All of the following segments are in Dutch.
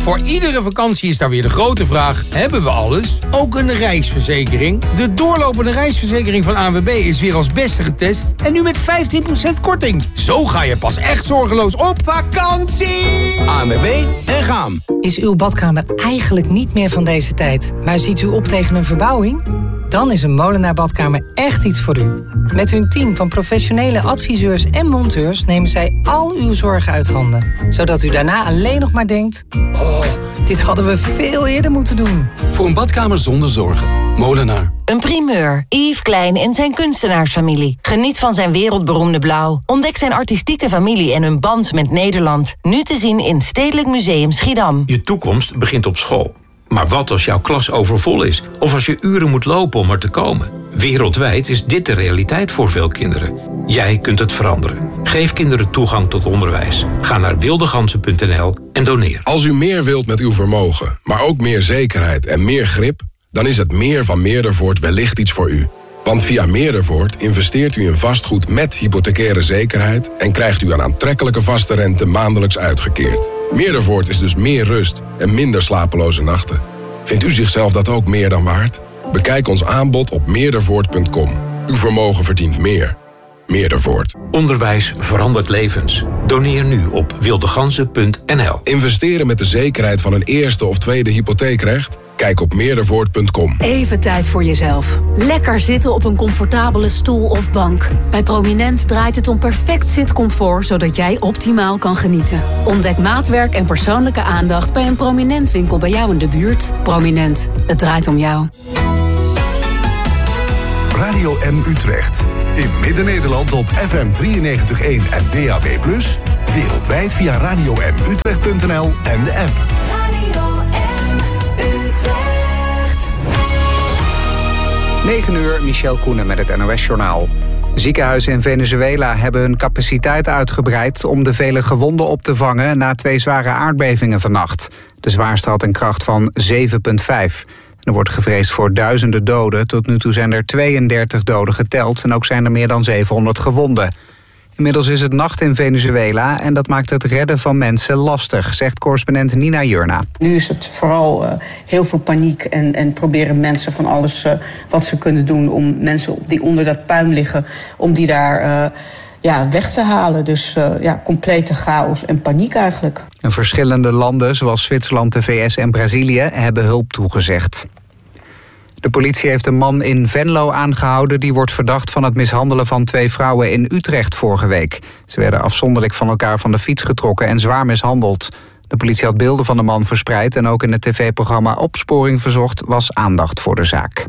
Voor iedere vakantie is daar weer de grote vraag: hebben we alles? Ook een reisverzekering? De doorlopende reisverzekering van ANWB is weer als beste getest en nu met 15% korting. Zo ga je pas echt zorgeloos op vakantie. ANWB en gaan. Is uw badkamer eigenlijk niet meer van deze tijd, maar ziet u op tegen een verbouwing? Dan is een Molenaar Badkamer echt iets voor u. Met hun team van professionele adviseurs en monteurs nemen zij al uw zorgen uit handen. Zodat u daarna alleen nog maar denkt: oh, dit hadden we veel eerder moeten doen. Voor een badkamer zonder zorgen. Molenaar. Een primeur. Yves Klein en zijn kunstenaarsfamilie. Geniet van zijn wereldberoemde blauw. Ontdek zijn artistieke familie en hun band met Nederland. Nu te zien in Stedelijk Museum Schiedam. Je toekomst begint op school. Maar wat als jouw klas overvol is? Of als je uren moet lopen om er te komen? Wereldwijd is dit de realiteit voor veel kinderen. Jij kunt het veranderen. Geef kinderen toegang tot onderwijs. Ga naar wildegansen.nl en doneer. Als u meer wilt met uw vermogen, maar ook meer zekerheid en meer grip, dan is het meer van Meerdervoort wellicht iets voor u. Want via Meerdervoort investeert u in vastgoed met hypothecaire zekerheid en krijgt u een aantrekkelijke vaste rente maandelijks uitgekeerd. Meerdervoort is dus meer rust en minder slapeloze nachten. Vindt u zichzelf dat ook meer dan waard? Bekijk ons aanbod op meerdervoort.com. Uw vermogen verdient meer. Meerdervoort. Onderwijs verandert levens. Doneer nu op wildegansen.nl. Investeren met de zekerheid van een eerste of tweede hypotheekrecht? Kijk op meerdervoort.com. Even tijd voor jezelf. Lekker zitten op een comfortabele stoel of bank. Bij Prominent draait het om perfect zitcomfort, zodat jij optimaal kan genieten. Ontdek maatwerk en persoonlijke aandacht bij een Prominent winkel bij jou in de buurt. Prominent, het draait om jou. Radio M Utrecht. In Midden-Nederland op FM 93.1 en DAB+. Wereldwijd via radiomutrecht.nl en de app. Radio M Utrecht. 9 uur, Michel Koenen met het NOS-journaal. Ziekenhuizen in Venezuela hebben hun capaciteit uitgebreid om de vele gewonden op te vangen na 2 zware aardbevingen vannacht. De zwaarste had een kracht van 7,5. Er wordt gevreesd voor duizenden doden. Tot nu toe zijn er 32 doden geteld en ook zijn er meer dan 700 gewonden. Inmiddels is het nacht in Venezuela en dat maakt het redden van mensen lastig, zegt correspondent Nina Jurna. Nu is het vooral heel veel paniek en proberen mensen van alles wat ze kunnen doen om mensen die onder dat puin liggen, om die daar weg te halen. Dus complete chaos en paniek eigenlijk. En verschillende landen, zoals Zwitserland, de VS en Brazilië, hebben hulp toegezegd. De politie heeft een man in Venlo aangehouden die wordt verdacht van het mishandelen van 2 vrouwen in Utrecht vorige week. Ze werden afzonderlijk van elkaar van de fiets getrokken en zwaar mishandeld. De politie had beelden van de man verspreid en ook in het tv-programma Opsporing Verzocht was aandacht voor de zaak.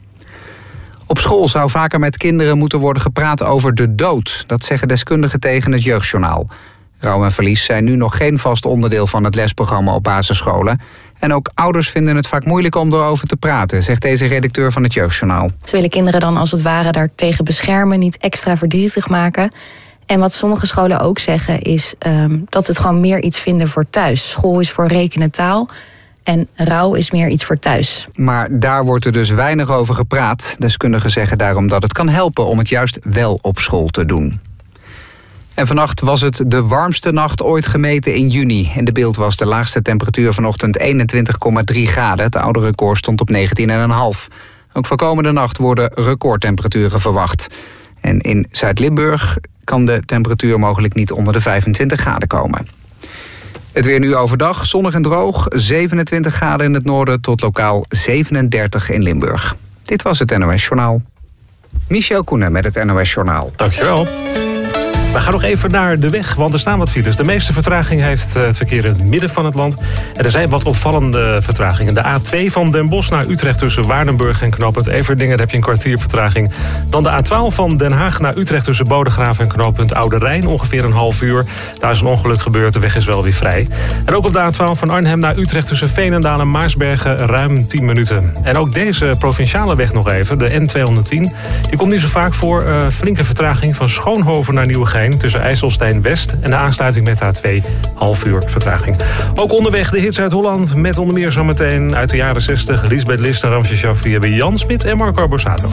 Op school zou vaker met kinderen moeten worden gepraat over de dood. Dat zeggen deskundigen tegen het Jeugdjournaal. Rouw en verlies zijn nu nog geen vast onderdeel van het lesprogramma op basisscholen. En ook ouders vinden het vaak moeilijk om erover te praten, zegt deze redacteur van het Jeugdjournaal. Ze willen kinderen dan als het ware daartegen beschermen, niet extra verdrietig maken. En wat sommige scholen ook zeggen is dat ze het gewoon meer iets vinden voor thuis. School is voor rekenen taal en rouw is meer iets voor thuis. Maar daar wordt er dus weinig over gepraat. Deskundigen zeggen daarom dat het kan helpen om het juist wel op school te doen. En vannacht was het de warmste nacht ooit gemeten in juni. In de beeld was de laagste temperatuur vanochtend 21,3 graden. Het oude record stond op 19,5. Ook voor komende nacht worden recordtemperaturen verwacht. En in Zuid-Limburg kan de temperatuur mogelijk niet onder de 25 graden komen. Het weer nu overdag, zonnig en droog. 27 graden in het noorden tot lokaal 37 in Limburg. Dit was het NOS Journaal. Michel Koenen met het NOS Journaal. Dankjewel. We gaan nog even naar de weg, want er staan wat files. De meeste vertraging heeft het verkeer in het midden van het land. En er zijn wat opvallende vertragingen. De A2 van Den Bosch naar Utrecht tussen Waardenburg en knooppunt Everdingen. Daar heb je een kwartier vertraging. Dan de A12 van Den Haag naar Utrecht tussen Bodegraaf en knooppunt Oude Rijn. Ongeveer een half uur. Daar is een ongeluk gebeurd, de weg is wel weer vrij. En ook op de A12 van Arnhem naar Utrecht tussen Veenendaal en Maarsbergen ruim 10 minuten. En ook deze provinciale weg nog even, de N210. Die komt niet zo vaak voor. Flinke vertraging van Schoonhoven naar Nieuwegein tussen IJsselstein West en de aansluiting met de A2, half uur vertraging. Ook onderweg de hits uit Holland met onder meer zometeen uit de jaren 60... Lisbeth List en Ramses Shafri hebben Jan Smit en Marco Borsato.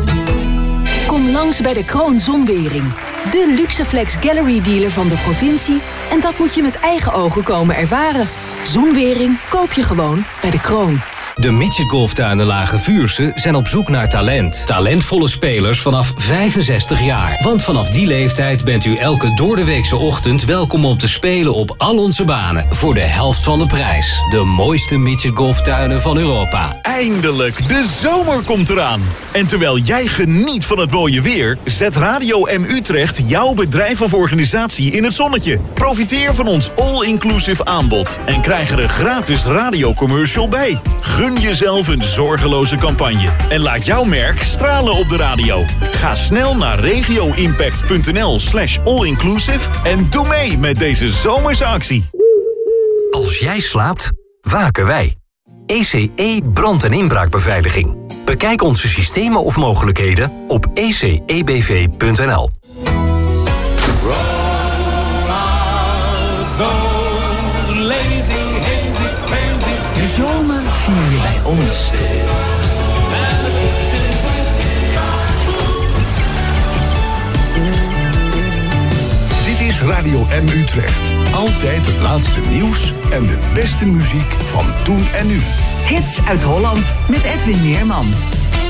Kom langs bij de Kroon Zonwering. De Luxeflex Gallery dealer van de provincie. En dat moet je met eigen ogen komen ervaren. Zoenwering koop je gewoon bij De Kroon. De Midget Golftuinen Lage Vuursche zijn op zoek naar talent. Talentvolle spelers vanaf 65 jaar. Want vanaf die leeftijd bent u elke doordeweekse ochtend welkom om te spelen op al onze banen. Voor de helft van de prijs. De mooiste Midget Golftuinen van Europa. Eindelijk, de zomer komt eraan. En terwijl jij geniet van het mooie weer, zet Radio M Utrecht jouw bedrijf of organisatie in het zonnetje. Profiteer van ons all-inclusive aanbod en krijg er een gratis radiocommercial bij. Gun jezelf een zorgeloze campagne en laat jouw merk stralen op de radio. Ga snel naar regioimpact.nl/allinclusive en doe mee met deze zomerse actie. Als jij slaapt, waken wij. ECE brand- en inbraakbeveiliging. Bekijk onze systemen of mogelijkheden op ecebv.nl. De zomer vier je bij ons. Dit is Radio M Utrecht. Altijd het laatste nieuws en de beste muziek van toen en nu. Hits uit Holland met Edwin Meerman.